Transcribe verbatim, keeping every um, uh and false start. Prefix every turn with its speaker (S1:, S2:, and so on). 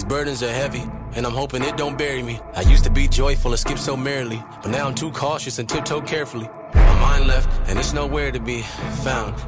S1: burdens are heavy, and I'm hoping it don't bury me. I used to be joyful and skip so merrily, but now I'm too cautious and tiptoe carefully. My mind left, and it's nowhere to be found.